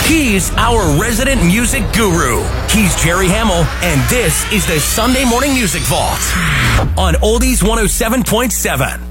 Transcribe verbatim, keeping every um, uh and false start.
He's our resident music guru. He's Jerry Hamill, and this is the Sunday Morning Music Vault on Oldies one oh seven point seven.